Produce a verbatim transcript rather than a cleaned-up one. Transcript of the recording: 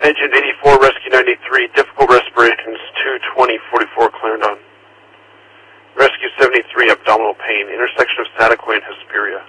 Agent eighty-four, Rescue ninety-three, difficult respirations, two twenty forty-four Clarendon. Rescue seventy-three, abdominal pain, intersection of Sataquay and Hesperia.